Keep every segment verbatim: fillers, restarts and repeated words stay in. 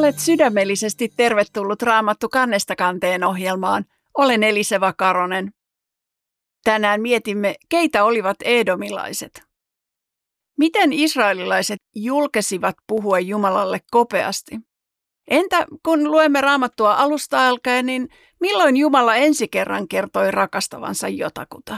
Olet sydämellisesti tervetullut Raamattu kannesta kanteen ohjelmaan. Olen Eliseva Karonen. Tänään mietimme, keitä olivat edomilaiset. Miten israelilaiset julkesivat puhua Jumalalle kopeasti? Entä kun luemme Raamattua alusta alkaen, niin milloin Jumala ensi kerran kertoi rakastavansa jotakuta?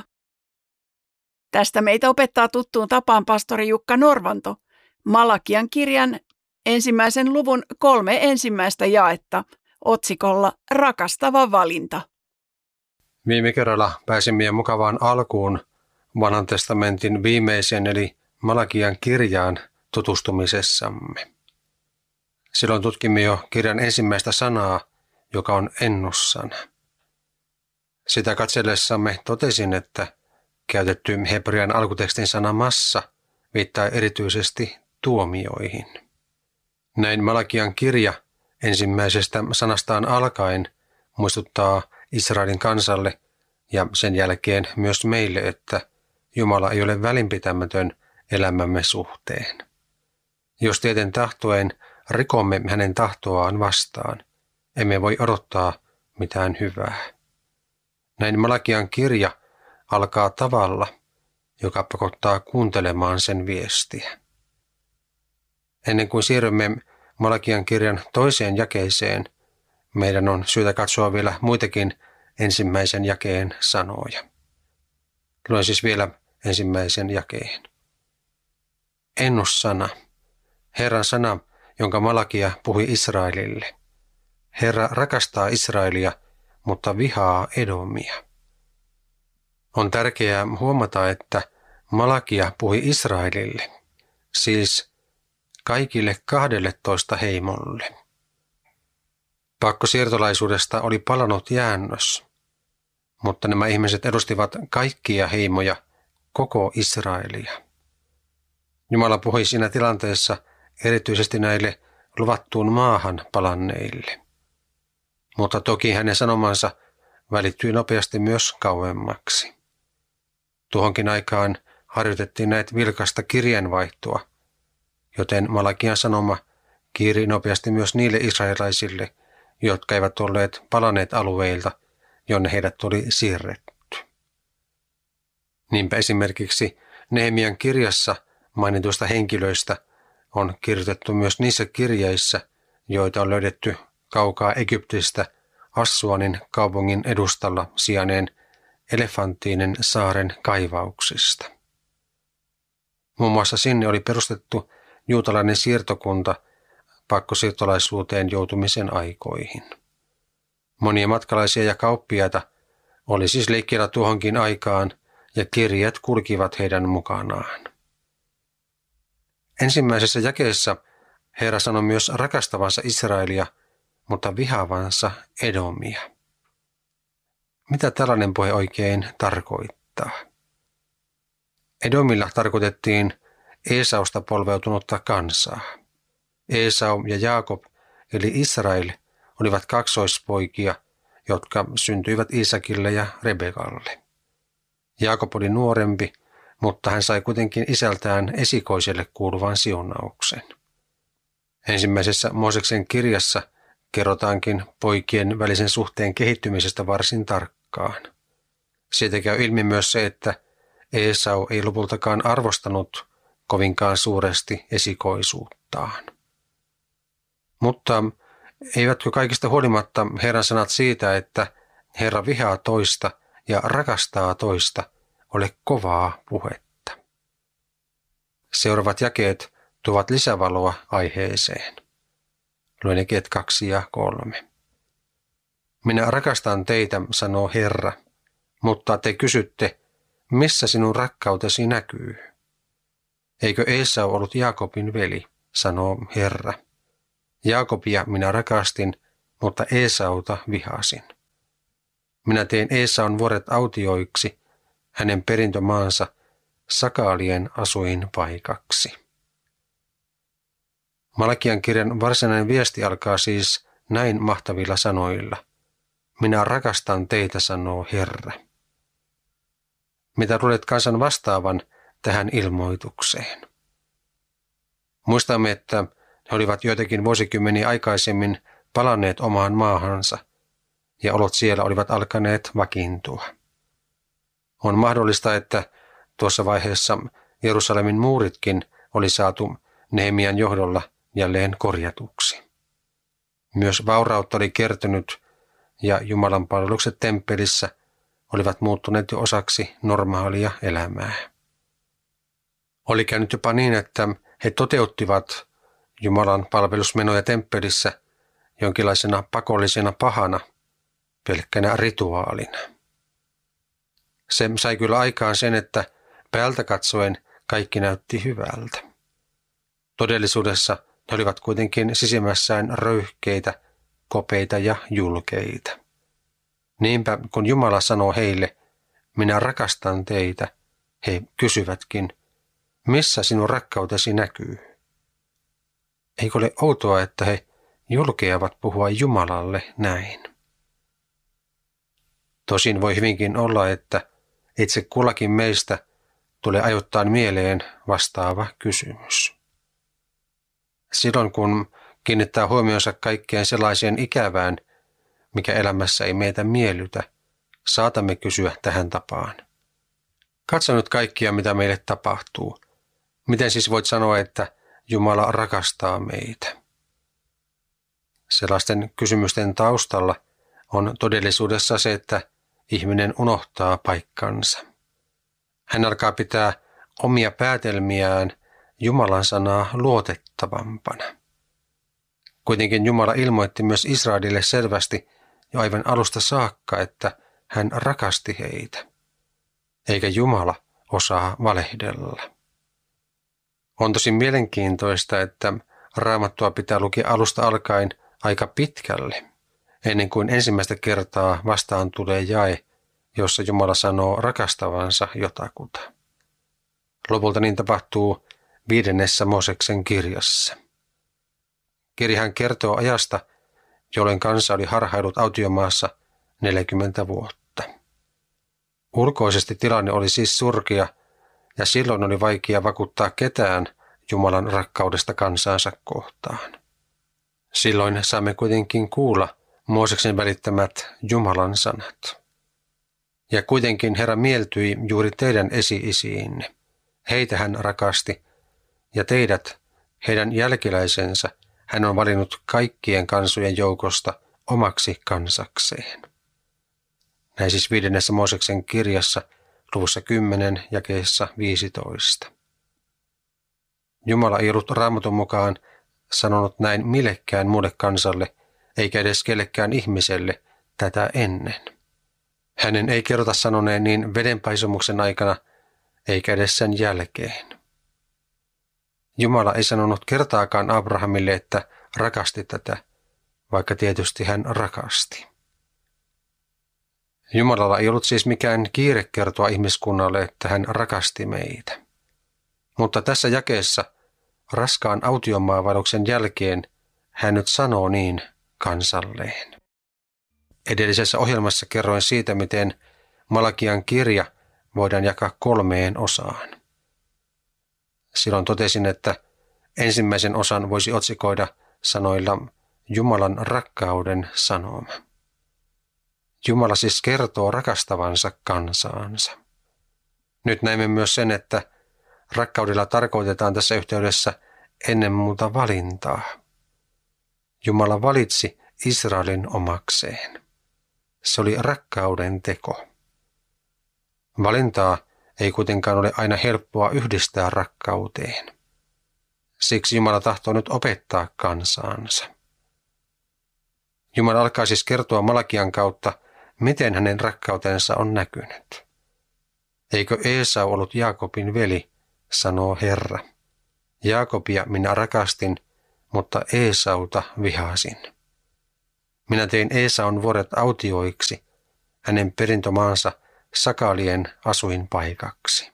Tästä meitä opettaa tuttuun tapaan pastori Jukka Norvanto, Malakian kirjan ensimmäisen luvun kolme ensimmäistä jaetta otsikolla Rakastava valinta. Viime kerralla pääsimme jo mukavaan alkuun Vanhan testamentin viimeiseen eli Malakian kirjaan tutustumisessamme. Silloin tutkimme jo kirjan ensimmäistä sanaa, joka on ennussana. Sitä katsellessamme totesin, että käytetty hebrean alkutekstin sana massa viittaa erityisesti tuomioihin. Näin Malakian kirja ensimmäisestä sanastaan alkaen muistuttaa Israelin kansalle ja sen jälkeen myös meille, että Jumala ei ole välinpitämätön elämämme suhteen. Jos tieten tahtoen rikomme hänen tahtoaan vastaan, emme voi odottaa mitään hyvää. Näin Malakian kirja alkaa tavalla, joka pakottaa kuuntelemaan sen viestiä. Ennen kuin siirrymme Malakian kirjan toiseen jakeeseen, meidän on syytä katsoa vielä muitakin ensimmäisen jakeen sanoja. Luen siis vielä ensimmäisen jakeen. Ennussana, Herran sana, jonka Malakia puhui Israelille. Herra rakastaa Israelia, mutta vihaa Edomia. On tärkeää huomata, että Malakia puhui Israelille, siis kaikille kahdelletoista heimolle. Pakkosiirtolaisuudesta oli palannut jäännös, mutta nämä ihmiset edustivat kaikkia heimoja, koko Israelia. Jumala puhui siinä tilanteessa erityisesti näille luvattuun maahan palanneille. Mutta toki hänen sanomansa välittyi nopeasti myös kauemmaksi. Tuohonkin aikaan harjoitettiin näitä vilkasta kirjeenvaihtoa, joten Malakian sanoma kiiri nopeasti myös niille israelaisille, jotka eivät olleet palanneet alueilta, jonne heidät oli siirretty. Niinpä esimerkiksi Nehemian kirjassa mainituista henkilöistä on kirjoitettu myös niissä kirjeissa, joita on löydetty kaukaa Egyptistä Assuanin kaupungin edustalla sijainneen Elefantiinen saaren kaivauksista. Muun muassa sinne oli perustettu juutalainen siirtokunta pakkosiirtolaisuuteen joutumisen aikoihin. Monia matkalaisia ja kauppiaita oli siis liikkeellä tuohonkin aikaan ja kirjeet kulkivat heidän mukanaan. Ensimmäisessä jakeessa Herra sanoi myös rakastavansa Israelia, mutta vihaavansa Edomia. Mitä tällainen puhe oikein tarkoittaa? Edomilla tarkoitettiin Eesausta polveutunutta kansaa. Esau ja Jaakob eli Israel olivat kaksoispoikia, jotka syntyivät Iisakille ja Rebekalle. Jaakob oli nuorempi, mutta hän sai kuitenkin isältään esikoiselle kuuluvan siunauksen. Ensimmäisessä Mooseksen kirjassa kerrotaankin poikien välisen suhteen kehittymisestä varsin tarkkaan. Siitä käy ilmi myös se, että Esau ei lopultakaan arvostanut kovinkaan suuresti esikoisuuttaan. Mutta eivätkö kaikista huolimatta Herran sanat siitä, että Herra vihaa toista ja rakastaa toista, ole kovaa puhetta? Seuraavat jakeet tuovat lisävaloa aiheeseen. Luen jakeet kaksi ja kolme. Minä rakastan teitä, sanoo Herra, mutta te kysytte, missä sinun rakkautesi näkyy? Eikö Esau ollut Jaakobin veli, sanoo Herra. Jaakobia minä rakastin, mutta Esauta vihasin. Minä tein Esaun vuoret autioiksi, hänen perintömaansa sakaalien asuinpaikaksi. Malakian kirjan varsinainen viesti alkaa siis näin mahtavilla sanoilla. Minä rakastan teitä, sanoo Herra. Mitä luulet kansan vastaavan tähän ilmoitukseen? Muistamme, että He olivat joitakin vuosikymmeniä aikaisemmin palanneet omaan maahansa, ja olot siellä olivat alkaneet vakiintua. On mahdollista, että tuossa vaiheessa Jerusalemin muuritkin oli saatu Nehemian johdolla jälleen korjatuksi. Myös vaurautta oli kertynyt, ja Jumalan palvelukset temppelissä olivat muuttuneet jo osaksi normaalia elämää. Oli käynyt jopa niin, että he toteuttivat Jumalan palvelusmenoja temppelissä jonkinlaisena pakollisena pahana, pelkkänä rituaalina. Se sai kyllä aikaan sen, että päältä katsoen kaikki näytti hyvältä. Todellisuudessa he olivat kuitenkin sisimmässään röyhkeitä, kopeita ja julkeita. Niinpä kun Jumala sanoo heille, minä rakastan teitä, he kysyvätkin, missä sinun rakkautesi näkyy? Eikö ole outoa, että he julkeavat puhua Jumalalle näin? Tosin voi hyvinkin olla, että itse kullakin meistä tulee ajoittain mieleen vastaava kysymys. Silloin kun kiinnittää huomionsa kaikkeen sellaiseen ikävään, mikä elämässä ei meitä miellytä, saatamme kysyä tähän tapaan. Katso nyt kaikkia, mitä meille tapahtuu. Miten siis voit sanoa, että Jumala rakastaa meitä? Sellaisten kysymysten taustalla on todellisuudessa se, että ihminen unohtaa paikkansa. Hän alkaa pitää omia päätelmiään Jumalan sanaa luotettavampana. Kuitenkin Jumala ilmoitti myös Israelille selvästi jo aivan alusta saakka, että hän rakasti heitä. Eikä Jumala osaa valehdella. On tosi mielenkiintoista, että Raamattua pitää lukea alusta alkaen aika pitkälle, ennen kuin ensimmäistä kertaa vastaan tulee jae, jossa Jumala sanoo rakastavansa jotakuta. Lopulta niin tapahtuu viidennessä Mooseksen kirjassa. Kirjahan kertoo ajasta, jolloin kansa oli harhailut autiomaassa neljäkymmentä vuotta. Ulkoisesti tilanne oli siis surkea, ja silloin oli vaikea vakuuttaa ketään Jumalan rakkaudesta kansaansa kohtaan. Silloin saamme kuitenkin kuulla Mooseksen välittämät Jumalan sanat. Ja kuitenkin Herra mieltyi juuri teidän esi-isiinne. Heitä hän rakasti, ja teidät, heidän jälkeläisensä, hän on valinnut kaikkien kansojen joukosta omaksi kansakseen. Näin siis viidennessä Mooseksen kirjassa, luvussa kymmenen, jakeessa viisitoista. Jumala ei ollut Raamatun mukaan sanonut näin millekään muulle kansalle, eikä edes kellekään ihmiselle tätä ennen. Hänen ei kerrota sanoneen niin vedenpaisumuksen aikana, eikä edes sen jälkeen. Jumala ei sanonut kertaakaan Abrahamille, että rakasti tätä, vaikka tietysti hän rakasti. Jumalalla ei ollut siis mikään kiire kertoa ihmiskunnalle, että hän rakasti meitä. Mutta tässä jakeessa raskaan autiomaavaelluksen jälkeen hän nyt sanoo niin kansalleen. Edellisessä ohjelmassa kerroin siitä, miten Malakian kirja voidaan jakaa kolmeen osaan. Silloin totesin, että ensimmäisen osan voisi otsikoida sanoilla Jumalan rakkauden sanoma. Jumala siis kertoo rakastavansa kansaansa. Nyt näemme myös sen, että rakkaudella tarkoitetaan tässä yhteydessä ennen muuta valintaa. Jumala valitsi Israelin omakseen. Se oli rakkauden teko. Valintaa ei kuitenkaan ole aina helppoa yhdistää rakkauteen. Siksi Jumala tahtoo nyt opettaa kansaansa. Jumala alkaa siis kertoa Malakian kautta, miten hänen rakkautensa on näkynyt. Eikö Eesau ollut Jaakobin veli, sanoo Herra. Jaakobia minä rakastin, mutta Eesauta vihasin. Minä tein Eesaun vuoret autioiksi, hänen perintömaansa sakalien asuinpaikaksi.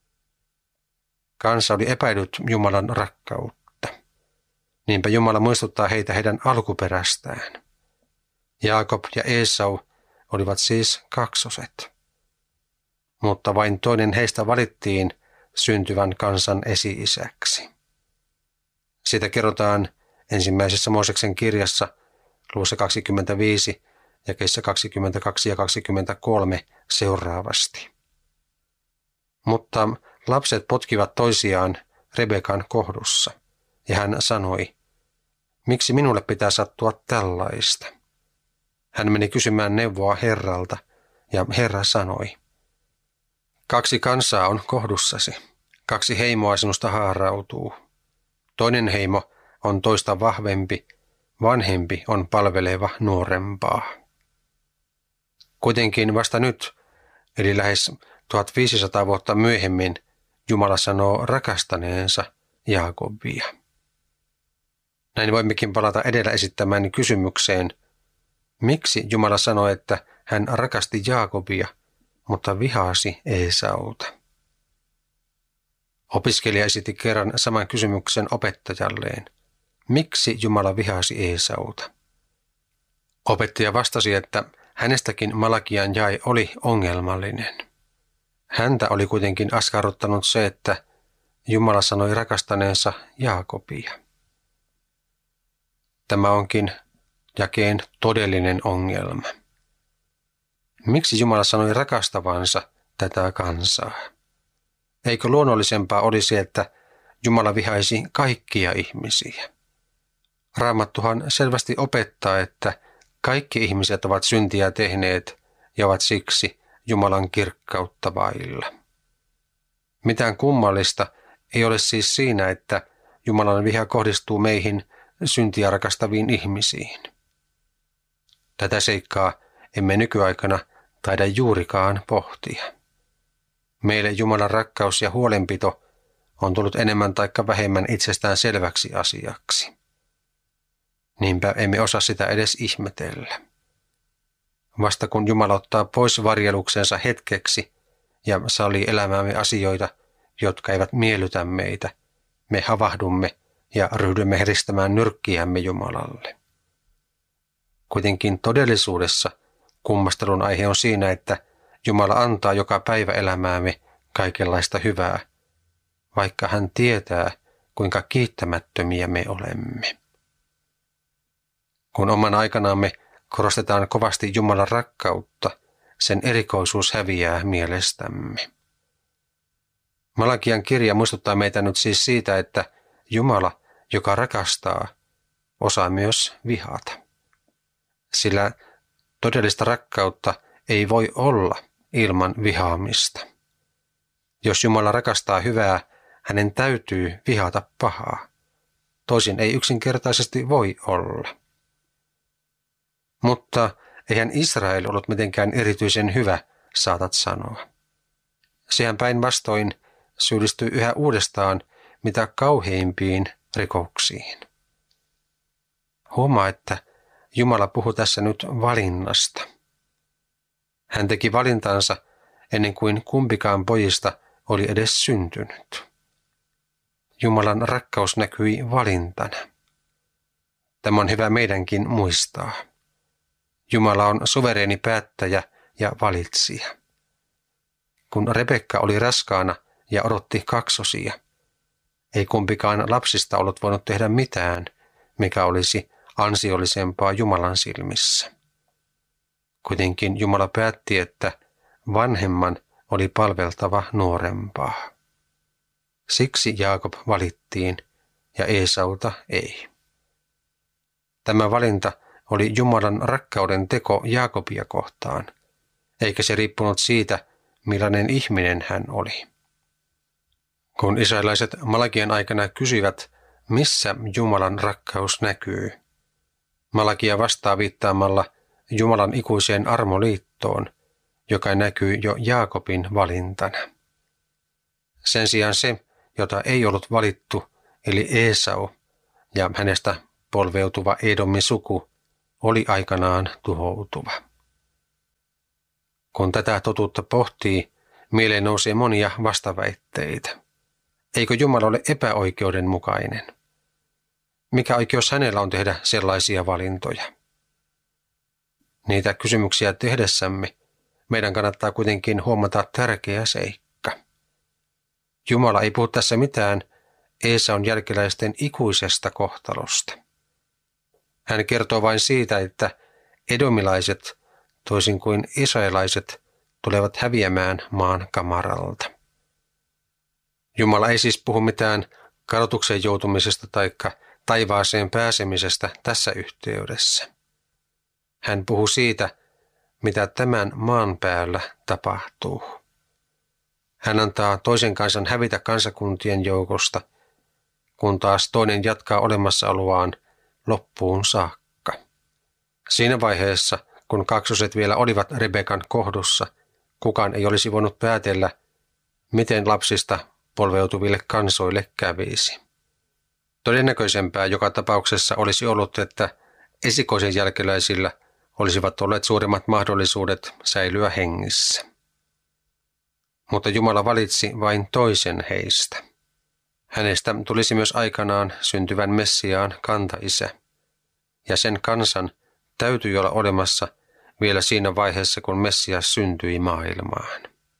Kansa oli epäillyt Jumalan rakkautta. Niinpä Jumala muistuttaa heitä heidän alkuperästään. Jaakob ja Eesau olivat siis kaksoset. Mutta vain toinen heistä valittiin syntyvän kansan esi-isäksi. Siitä kerrotaan ensimmäisessä Mooseksen kirjassa luvussa kaksikymmentäviisi jakeissa kaksikymmentäkaksi ja kaksikymmentäkolme seuraavasti. Mutta lapset potkivat toisiaan Rebekan kohdussa, ja hän sanoi, miksi minulle pitää sattua tällaista? Hän meni kysymään neuvoa Herralta, ja Herra sanoi, kaksi kansaa on kohdussasi, kaksi heimoa sinusta haarautuu. Toinen heimo on toista vahvempi, vanhempi on palveleva nuorempaa. Kuitenkin vasta nyt, eli lähes tuhatviisisataa vuotta myöhemmin, Jumala sanoo rakastaneensa Jaakobia. Näin voimmekin palata edellä esittämään kysymykseen, miksi Jumala sanoi, että hän rakasti Jaakobia, mutta vihasi Eesauta. Opiskelija esitti kerran saman kysymyksen opettajalleen. Miksi Jumala vihasi Eesauta? Opettaja vastasi, että hänestäkin Malakian jae oli ongelmallinen. Häntä oli kuitenkin askarruttanut se, että Jumala sanoi rakastaneensa Jaakobia. Tämä onkin jakeen todellinen ongelma. Miksi Jumala sanoi rakastavansa tätä kansaa? Eikö luonnollisempaa olisi, että Jumala vihaisi kaikkia ihmisiä? Raamattuhan selvästi opettaa, että kaikki ihmiset ovat syntiä tehneet ja ovat siksi Jumalan kirkkautta vailla. Mitään kummallista ei ole siis siinä, että Jumalan viha kohdistuu meihin syntiä rakastaviin ihmisiin. Tätä seikkaa emme nykyaikana taida juurikaan pohtia. Meille Jumalan rakkaus ja huolenpito on tullut enemmän taikka vähemmän itsestään selväksi asiaksi. Niinpä emme osaa sitä edes ihmetellä. Vasta kun Jumala ottaa pois varjeluksensa hetkeksi ja sallii elämäämme asioita, jotka eivät miellytä meitä, me havahdumme ja ryhdymme heristämään nyrkkiämme Jumalalle. Kuitenkin todellisuudessa kummastelun aihe on siinä, että Jumala antaa joka päivä elämäämme kaikenlaista hyvää, vaikka hän tietää, kuinka kiittämättömiä me olemme. Kun oman aikanaamme korostetaan kovasti Jumalan rakkautta, sen erikoisuus häviää mielestämme. Malakian kirja muistuttaa meitä nyt siis siitä, että Jumala, joka rakastaa, osaa myös vihata. Sillä todellista rakkautta ei voi olla ilman vihaamista. Jos Jumala rakastaa hyvää, hänen täytyy vihata pahaa. Toisin ei yksinkertaisesti voi olla. Mutta eihän Israel ollut mitenkään erityisen hyvä, saatat sanoa. Sehän päinvastoin syyllistyy yhä uudestaan mitä kauheimpiin rikoksiin. Huomaa, että Jumala puhuu tässä nyt valinnasta. Hän teki valintansa ennen kuin kumpikaan pojista oli edes syntynyt. Jumalan rakkaus näkyi valintana. Tämä on hyvä meidänkin muistaa. Jumala on suvereeni päättäjä ja valitsija. Kun Rebekka oli raskaana ja odotti kaksosia, ei kumpikaan lapsista ollut voinut tehdä mitään, mikä olisi ansiollisempaa Jumalan silmissä. Kuitenkin Jumala päätti, että vanhemman oli palveltava nuorempaa. Siksi Jaakob valittiin ja Eesauta ei. Tämä valinta oli Jumalan rakkauden teko Jaakobia kohtaan, eikä se riippunut siitä, millainen ihminen hän oli. Kun israelaiset Malakian aikana kysyivät, missä Jumalan rakkaus näkyy, Malakia vastaa viittaamalla Jumalan ikuiseen armoliittoon, joka näkyy jo Jaakobin valintana. Sen sijaan se, jota ei ollut valittu, eli Eesau ja hänestä polveutuva Edomin suku, oli aikanaan tuhoutuva. Kun tätä totuutta pohtii, mieleen nousee monia vastaväitteitä. Eikö Jumala ole epäoikeudenmukainen? Mikä oikeus hänellä on tehdä sellaisia valintoja? Niitä kysymyksiä tehdessämme meidän kannattaa kuitenkin huomata tärkeä seikka. Jumala ei puhu tässä mitään Eesaun jälkeläisten ikuisesta kohtalosta. Hän kertoo vain siitä, että edomilaiset, toisin kuin israelaiset, tulevat häviämään maan kamaralta. Jumala ei siis puhu mitään kadotukseen joutumisesta tai taivaaseen pääsemisestä tässä yhteydessä. Hän puhuu siitä, mitä tämän maan päällä tapahtuu. Hän antaa toisen kansan hävitä kansakuntien joukosta, kun taas toinen jatkaa olemassaoloaan loppuun saakka. Siinä vaiheessa, kun kaksoset vielä olivat Rebekan kohdussa, kukaan ei olisi voinut päätellä, miten lapsista polveutuville kansoille kävisi. Todennäköisempää joka tapauksessa olisi ollut, että esikoisen jälkeläisillä olisivat olleet suurimmat mahdollisuudet säilyä hengissä. Mutta Jumala valitsi vain toisen heistä. Hänestä tulisi myös aikanaan syntyvän Messiaan kantaisä, ja sen kansan täytyi olla olemassa vielä siinä vaiheessa, kun Messias syntyi maailmaan.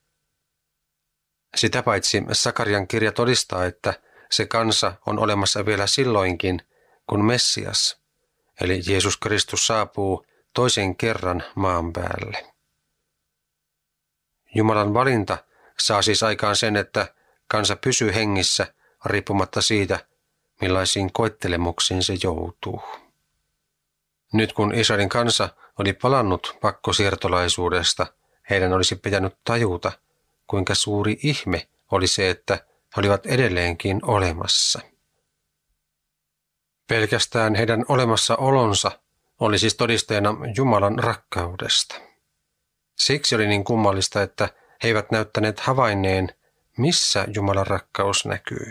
Sitä paitsi Sakarian kirja todistaa, että se kansa on olemassa vielä silloinkin, kun Messias, eli Jeesus Kristus, saapuu toisen kerran maan päälle. Jumalan valinta saa siis aikaan sen, että kansa pysyy hengissä riippumatta siitä, millaisiin koettelemuksiin se joutuu. Nyt kun Israelin kansa oli palannut pakkosiirtolaisuudesta, heidän olisi pitänyt tajuta, kuinka suuri ihme oli se, että he olivat edelleenkin olemassa. Pelkästään heidän olemassaolonsa oli siis todisteena Jumalan rakkaudesta. Siksi oli niin kummallista, että he eivät näyttäneet havainneen, missä Jumalan rakkaus näkyy.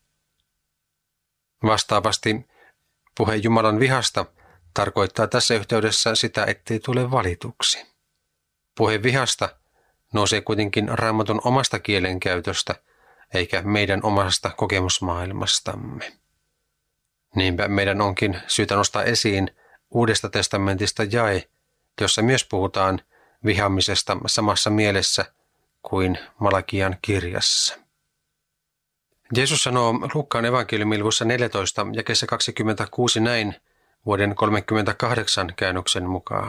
Vastaavasti puhe Jumalan vihasta tarkoittaa tässä yhteydessä sitä, ettei tule valituksi. Puhe vihasta nousee kuitenkin Raamatun omasta kielenkäytöstä, eikä meidän omasta kokemusmaailmastamme. Niinpä meidän onkin syytä nostaa esiin Uudesta testamentista jae, jossa myös puhutaan vihaamisesta samassa mielessä kuin Malakian kirjassa. Jeesus sanoo Luukkaan evankeliumin luvussa neljätoista jakeessa kaksikymmentäkuusi näin vuoden kolmekymmentäkahdeksan käännöksen mukaan.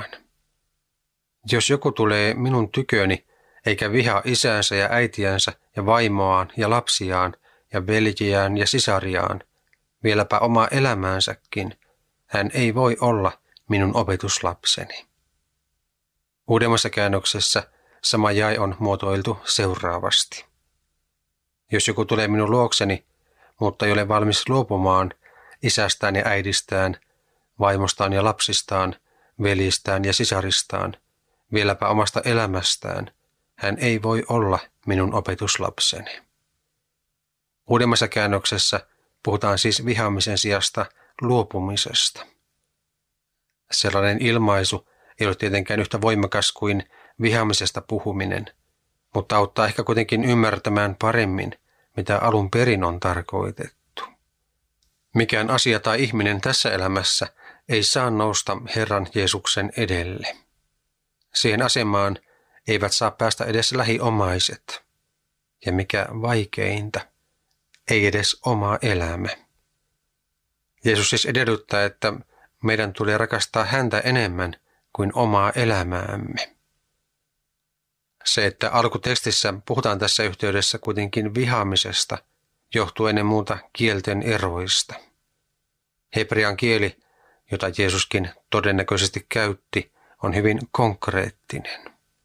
Jos joku tulee minun tyköni, eikä vihaa isäänsä ja äitiänsä ja vaimoaan ja lapsiaan ja veljiään ja sisariaan, vieläpä omaa elämäänsäkin, hän ei voi olla minun opetuslapseni. Uudemmassa käännöksessä sama jae on muotoiltu seuraavasti. Jos joku tulee minun luokseni, mutta ei ole valmis luopumaan isästään ja äidistään, vaimostaan ja lapsistaan, veljistään ja sisaristaan, vieläpä omasta elämästään, hän ei voi olla minun opetuslapseni. Uudemmassa käännöksessä puhutaan siis vihaamisen sijasta luopumisesta. Sellainen ilmaisu ei ole tietenkään yhtä voimakas kuin vihaamisesta puhuminen, mutta auttaa ehkä kuitenkin ymmärtämään paremmin, mitä alun perin on tarkoitettu. Mikään asia tai ihminen tässä elämässä ei saa nousta Herran Jeesuksen edelle. Siihen asemaan eivät saa päästä edes lähiomaiset, ja mikä vaikeinta, ei edes oma elämä. Jeesus siis edellyttää, että meidän tulee rakastaa häntä enemmän kuin omaa elämäämme. Se, että alkutekstissä puhutaan tässä yhteydessä kuitenkin vihaamisesta, johtuu ennen muuta kielten eroista. Hebrean kieli, jota Jeesuskin todennäköisesti käytti, on hyvin konkreettinen.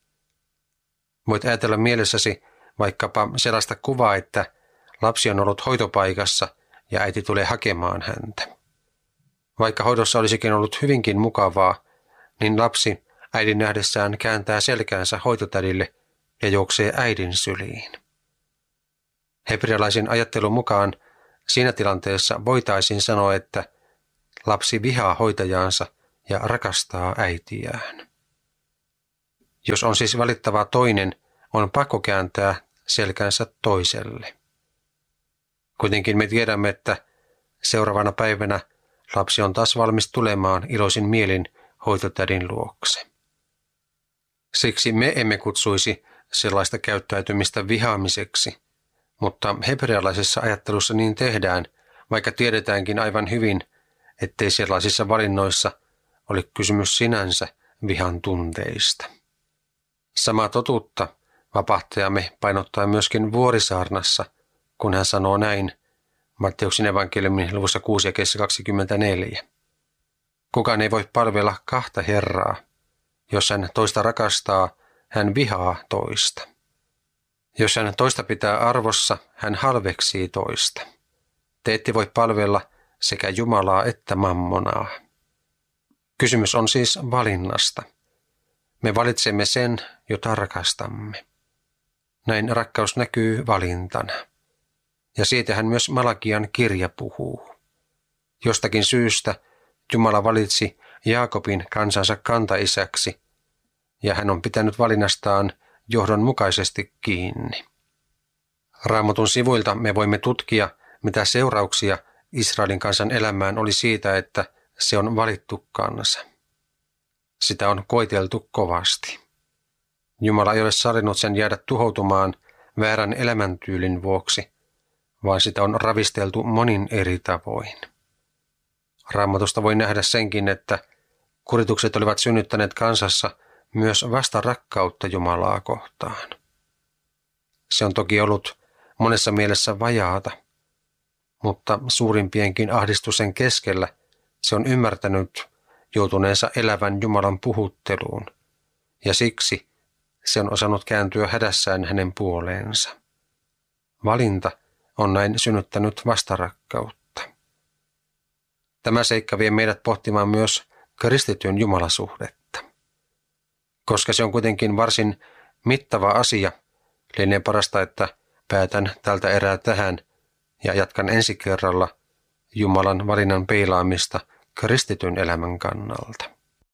Voit ajatella mielessäsi vaikkapa sellaista kuvaa, että lapsi on ollut hoitopaikassa ja äiti tulee hakemaan häntä. Vaikka hoidossa olisikin ollut hyvinkin mukavaa, niin lapsi äidin nähdessään kääntää selkäänsä hoitotädille ja juoksee äidin syliin. Hebrealaisen ajattelun mukaan siinä tilanteessa voitaisiin sanoa, että lapsi vihaa hoitajaansa ja rakastaa äitiään. Jos on siis valittava toinen, on pakko kääntää selkänsä toiselle. Kuitenkin me tiedämme, että seuraavana päivänä lapsi on taas valmis tulemaan iloisin mielin hoitotädin luokse. Siksi me emme kutsuisi sellaista käyttäytymistä vihaamiseksi, mutta hebrealaisessa ajattelussa niin tehdään, vaikka tiedetäänkin aivan hyvin, ettei sellaisissa valinnoissa ole kysymys sinänsä vihan tunteista. Samaa totuutta vapahtajamme painottaa myöskin Vuorisaarnassa, kun hän sanoo näin Matteuksen evankeliumin luvussa kuusi ja kaksikymmentäneljä. Kukaan ei voi palvella kahta Herraa. Jos hän toista rakastaa, hän vihaa toista. Jos hän toista pitää arvossa, hän halveksii toista. Te ette voi palvella sekä Jumalaa että mammonaa. Kysymys on siis valinnasta. Me valitsemme sen, jota rakastamme. Näin rakkaus näkyy valintana. Ja siitähän myös Malakian kirja puhuu. Jostakin syystä Jumala valitsi Jaakobin kansansa kantaisäksi, ja hän on pitänyt valinnastaan johdonmukaisesti kiinni. Raamatun sivuilta me voimme tutkia, mitä seurauksia Israelin kansan elämään oli siitä, että se on valittu kansa. Sitä on koeteltu kovasti. Jumala ei ole sallinut sen jäädä tuhoutumaan väärän elämäntyylin vuoksi, vaan sitä on ravisteltu monin eri tavoin. Raamatusta voi nähdä senkin, että kuritukset olivat synnyttäneet kansassa myös vasta rakkautta Jumalaa kohtaan. Se on toki ollut monessa mielessä vajaata, mutta suurimpienkin ahdistusten keskellä se on ymmärtänyt joutuneensa elävän Jumalan puhutteluun, ja siksi se on osannut kääntyä hädässään hänen puoleensa. Valinta on näin synnyttänyt vastarakkautta. Tämä seikka vie meidät pohtimaan myös kristityn jumalasuhdetta. Koska se on kuitenkin varsin mittava asia, lienee parasta, että päätän tältä erää tähän ja jatkan ensi kerralla Jumalan valinnan peilaamista kristityn elämän kannalta.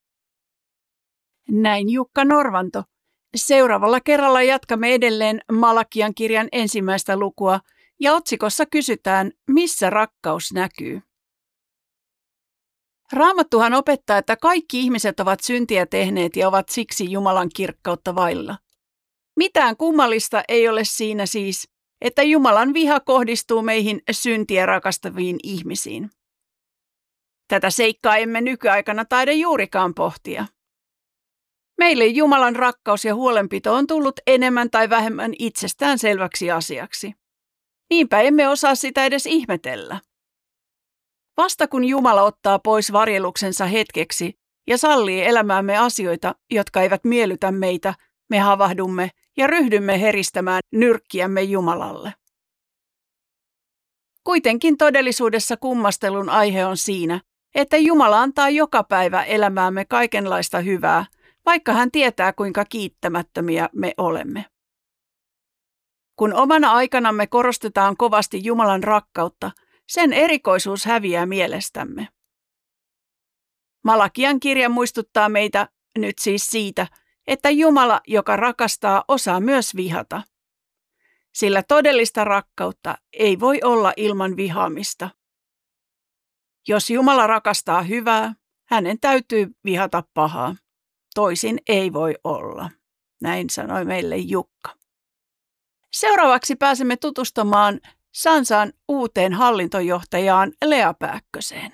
Näin Jukka Norvanto. Seuraavalla kerralla jatkamme edelleen Malakian kirjan ensimmäistä lukua ja otsikossa kysytään, missä rakkaus näkyy. Raamattuhan opettaa, että kaikki ihmiset ovat syntiä tehneet ja ovat siksi Jumalan kirkkautta vailla. Mitään kummallista ei ole siinä siis, että Jumalan viha kohdistuu meihin syntiä rakastaviin ihmisiin. Tätä seikkaa emme nykyaikana taida juurikaan pohtia. Meille Jumalan rakkaus ja huolenpito on tullut enemmän tai vähemmän itsestään selväksi asiaksi. Niinpä emme osaa sitä edes ihmetellä. Vasta kun Jumala ottaa pois varjeluksensa hetkeksi ja sallii elämäämme asioita, jotka eivät miellytä meitä, me havahdumme ja ryhdymme heristämään nyrkkiämme Jumalalle. Kuitenkin todellisuudessa kummastelun aihe on siinä, että Jumala antaa joka päivä elämäämme kaikenlaista hyvää, vaikka hän tietää, kuinka kiittämättömiä me olemme. Kun omana aikanamme korostetaan kovasti Jumalan rakkautta, sen erikoisuus häviää mielestämme. Malakian kirja muistuttaa meitä nyt siis siitä, että Jumala, joka rakastaa, osaa myös vihata. Sillä todellista rakkautta ei voi olla ilman vihaamista. Jos Jumala rakastaa hyvää, hänen täytyy vihata pahaa. Toisin ei voi olla. Näin sanoi meille Jukka. Seuraavaksi pääsemme tutustumaan Sansan uuteen hallintojohtajaan Lea Pääkköseen.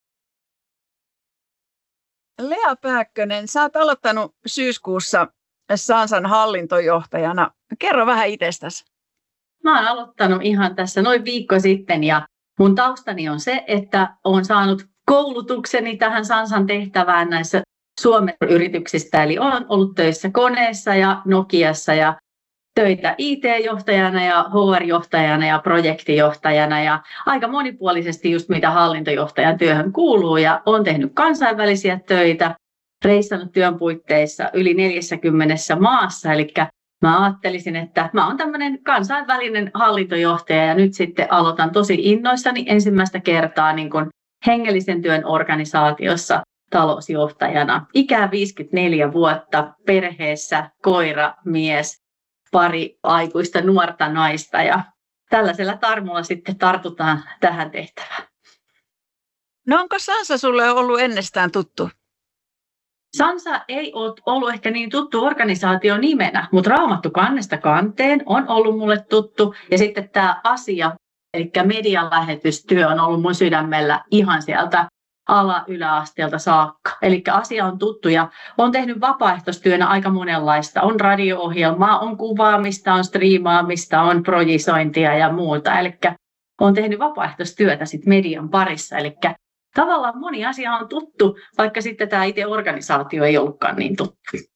Lea Pääkkönen, sä oot aloittanut syyskuussa Sansan hallintojohtajana. Kerro vähän itsestäsi. Mä oon aloittanut ihan tässä noin viikko sitten ja mun taustani on se, että olen saanut koulutukseni tähän Sansan tehtävään näissä Suomen yrityksistä. Eli olen ollut töissä Koneessa ja Nokiassa ja töitä I T-johtajana ja H R-johtajana ja projektijohtajana ja aika monipuolisesti just mitä hallintojohtajan työhön kuuluu ja olen tehnyt kansainvälisiä töitä, reissannut työn puitteissa yli neljässäkymmenessä maassa, eli mä ajattelisin, että mä oon tämmöinen kansainvälinen hallintojohtaja ja nyt sitten aloitan tosi innoissani ensimmäistä kertaa niin kuin hengellisen työn organisaatiossa talousjohtajana. Ikää viisikymmentäneljä vuotta, perheessä, koira, mies, pari aikuista nuorta naista ja tällaisella tarmolla sitten tartutaan tähän tehtävään. No onko Sansa sulle ollut ennestään tuttu? Sansa ei ole ollut ehkä niin tuttu organisaatio nimenä, mutta Raamattu kannesta kanteen on ollut mulle tuttu. Ja sitten tämä asia, eli median lähetystyö on ollut mun sydämellä ihan sieltä ala-yläasteelta saakka. Eli asia on tuttu ja olen tehnyt vapaaehtoistyönä aika monenlaista. On radio-ohjelmaa, on kuvaamista, on striimaamista, on projisointia ja muuta. Eli olen tehnyt vapaaehtoistyötä sit median parissa. Eli tavallaan moni asia on tuttu, vaikka sitten tämä itse organisaatio ei ollutkaan niin tuttu.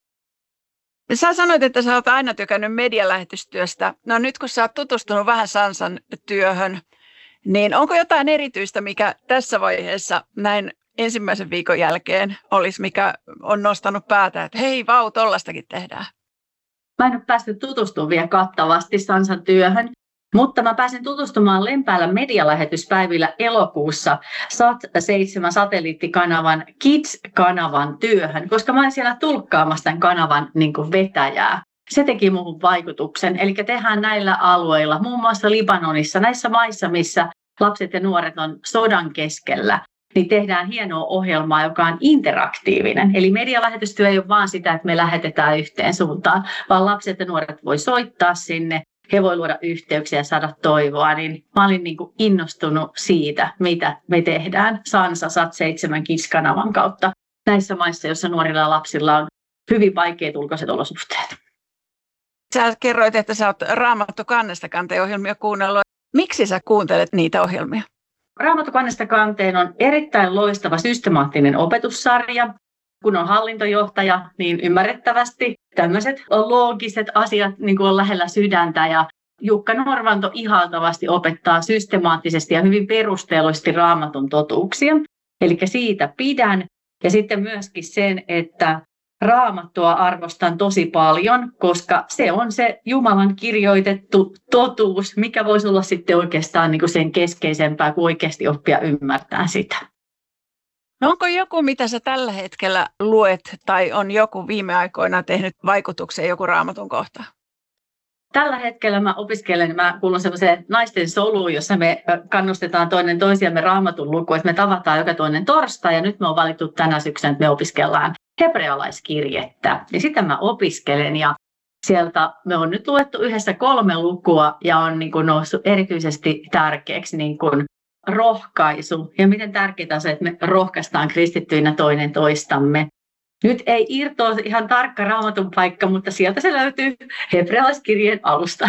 Sä sanoit, että sä oot aina tykännyt medialähetystyöstä. No nyt kun sä oot tutustunut vähän Sansan työhön, niin onko jotain erityistä, mikä tässä vaiheessa näin ensimmäisen viikon jälkeen olisi, mikä on nostanut päätä, että hei vau, tollastakin tehdään? Mä en ole päässyt tutustumaan vielä kattavasti Sansan työhön, mutta mä pääsin tutustumaan Lempäälän medialähetyspäivillä elokuussa Sat seitsemän satelliittikanavan Kids-kanavan työhön, koska mä olin siellä tulkkaamassa tämän kanavan niin kuin vetäjää. Se teki muuhun vaikutuksen, eli tehdään näillä alueilla, muun muassa Libanonissa, näissä maissa, missä lapset ja nuoret on sodan keskellä, niin tehdään hienoa ohjelmaa, joka on interaktiivinen. Eli medialähetystyö ei ole vaan sitä, että me lähetetään yhteen suuntaan, vaan lapset ja nuoret voi soittaa sinne, he voi luoda yhteyksiä ja saada toivoa. Niin mä olin niin kuin innostunut siitä, mitä me tehdään Sansa Sat seitsemän Kids-kanavan kautta näissä maissa, joissa nuorilla ja lapsilla on hyvin vaikeat ulkoiset olosuhteet. Sä kerroit, että sä oot Raamattu kannesta kanteen ohjelmia kuunnellut. Miksi sä kuuntelet niitä ohjelmia? Raamattu kannesta kanteen on erittäin loistava systemaattinen opetussarja. Kun on hallintojohtaja, niin ymmärrettävästi tämmöiset loogiset asiat niin kuin on lähellä sydäntä. Ja Jukka Norvanto ihaltavasti opettaa systemaattisesti ja hyvin perusteellisesti Raamatun totuuksia. Eli siitä pidän. Ja sitten myöskin sen, että Raamattua arvostan tosi paljon, koska se on se Jumalan kirjoitettu totuus, mikä voisi olla sitten oikeastaan niin kuin sen keskeisempää, kuin oikeasti oppia ymmärtää sitä. No onko joku, mitä sä tällä hetkellä luet, tai on joku viime aikoina tehnyt vaikutuksen joku Raamatun kohta? Tällä hetkellä mä opiskelen, mä kuulun semmoiseen naisten soluun, jossa me kannustetaan toinen toisiamme Raamatun lukuun, että me tavataan joka toinen torstai, ja nyt me on valittu tänä syksynä, että me opiskellaan hebrealaiskirjettä. Ja sitä mä opiskelen, ja sieltä me on nyt luettu yhdessä kolme lukua, ja on niin kuin noussut erityisesti tärkeäksi niin kuin rohkaisu, ja miten tärkeää on se, että me rohkaistaan kristittyinä toinen toistamme. Nyt ei irtoa ihan tarkka Raamatun paikka, mutta sieltä se löytyy hebrealaiskirjeen alusta.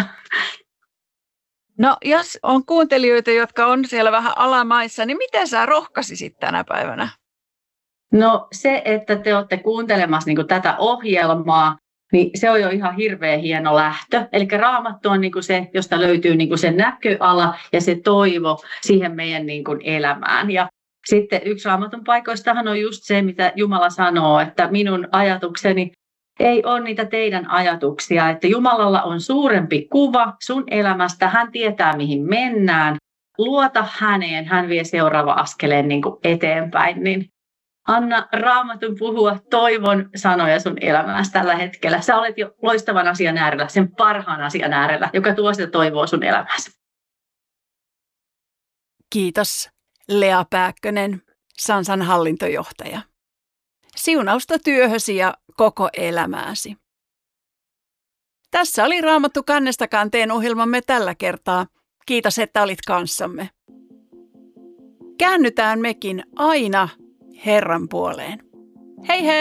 No jos on kuuntelijoita, jotka on siellä vähän alamaissa, niin miten sä rohkaisisit tänä päivänä? No se, että te olette kuuntelemassa niin kuin tätä ohjelmaa, niin se on jo ihan hirveän hieno lähtö. Eli Raamattu on niin kuin se, josta löytyy niin kuin se näköala ja se toivo siihen meidän niin kuin elämään. Ja sitten yksi Raamatun paikoistahan on just se, mitä Jumala sanoo, että minun ajatukseni ei ole niitä teidän ajatuksia. Että Jumalalla on suurempi kuva sun elämästä, hän tietää mihin mennään. Luota häneen, hän vie seuraava askeleen niin kuin eteenpäin. Niin anna Raamatun puhua toivon sanoja sun elämässä tällä hetkellä. Sä olet jo loistavan asian äärellä, sen parhaan asian äärellä, joka tuo sitä toivoa sun elämässä. Kiitos, Lea Pääkkönen, Sansan hallintojohtaja. Siunausta työhösi ja koko elämääsi. Tässä oli Raamattu kannesta kanteen ohjelmamme tällä kertaa. Kiitos, että olit kanssamme. Käännytään mekin aina Herran puoleen. Hei hei!